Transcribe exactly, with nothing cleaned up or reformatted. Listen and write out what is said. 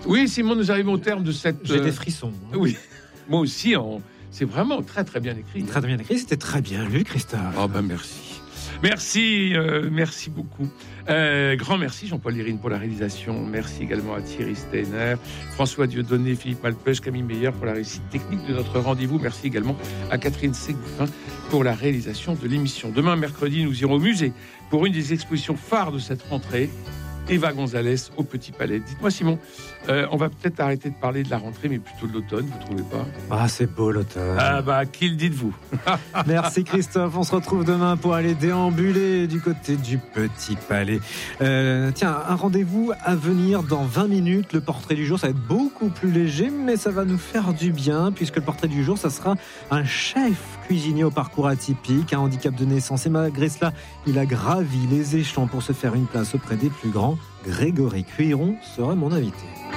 Oui, Simon, nous arrivons au terme de cette... J'ai euh... des frissons. Hein. Oui, moi aussi, on... c'est vraiment très très bien écrit. Très bien écrit, c'était très bien lu, Christophe. Oh ben merci. Merci, euh, merci beaucoup. Euh, grand merci Jean-Paul Lérine pour la réalisation. Merci également à Thierry Steiner, François Dieudonné, Philippe Malpeuch, Camille Meyer pour la réussite technique de notre rendez-vous. Merci également à Catherine Ségouffin pour la réalisation de l'émission. Demain, mercredi, nous irons au musée pour une des expositions phares de cette rentrée. Eva Gonzalez au Petit Palais. Dites-moi Simon, euh, on va peut-être arrêter de parler de la rentrée, mais plutôt de l'automne, vous trouvez pas ? Ah, c'est beau l'automne. Ah bah, qui le dites-vous ? Merci Christophe, on se retrouve demain pour aller déambuler du côté du Petit Palais. Euh, tiens, un rendez-vous à venir dans vingt minutes. Le portrait du jour, ça va être beaucoup plus léger, mais ça va nous faire du bien, puisque le portrait du jour, ça sera un chef cuisinier au parcours atypique, un handicap de naissance, et malgré cela, il a gravi les échelons pour se faire une place auprès des plus grands. Grégory Cuiron sera mon invité.